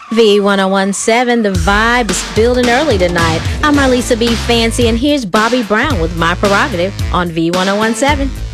V1017, the vibe is building early tonight. I'm Marlisa B. Fancy, and here's Bobby Brown with My Prerogative on V1017.